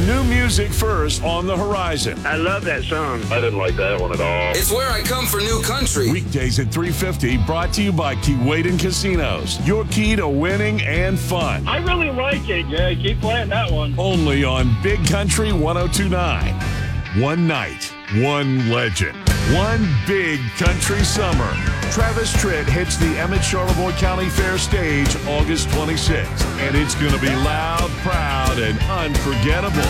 new music first on the horizon. I love that song. I didn't like that one at all. It's where I come for new country. Weekdays at 3:50, brought to you by Keewaydin Casinos. Your key to winning and fun. I really like it. Yeah, keep playing that one. Only on Big Country 102.9. One night, one legend, one big country summer. Travis Tritt hits the Emmett Charlevoix County Fair stage August 26th, and it's going to be loud, proud, and unforgettable.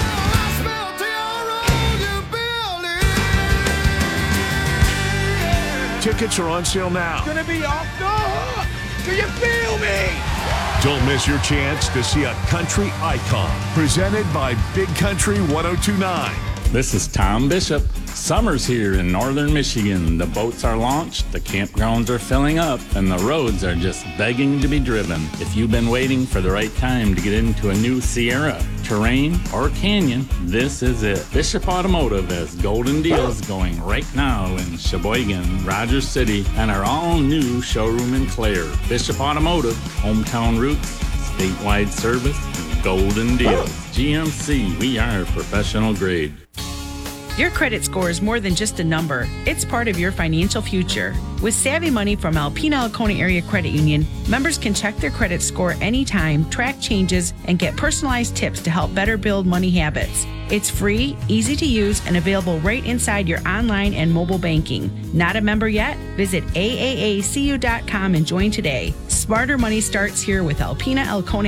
Tickets are on sale now. Gonna be off the hook. Do you feel me? Don't miss your chance to see a country icon. Presented by Big Country 102.9. This is Tom Bishop. Summer's here in northern Michigan. The boats are launched, the campgrounds are filling up, and the roads are just begging to be driven. If you've been waiting for the right time to get into a new Sierra, Terrain, or Canyon, this is it. Bishop Automotive has golden deals going right now in Sheboygan, Rogers City, and our all-new showroom in Clare. Bishop Automotive, hometown roots, statewide service, and golden deals. GMC, we are professional grade. Your credit score is more than just a number. It's part of your financial future. With Savvy Money from Alpena Alcona Area Credit Union, members can check their credit score anytime, track changes, and get personalized tips to help better build money habits. It's free, easy to use, and available right inside your online and mobile banking. Not a member yet? Visit aaacu.com and join today. Smarter money starts here with Alpena Alcona